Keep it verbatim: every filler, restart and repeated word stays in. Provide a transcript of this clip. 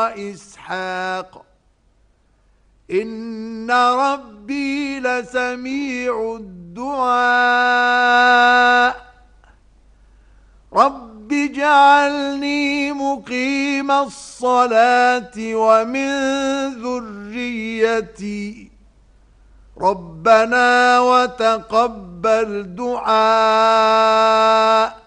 إسحاق إن ربي لسميع الدعاء رب اجعلني مقيم الصلاة ومن ذريتي ربنا وتقبل دعاء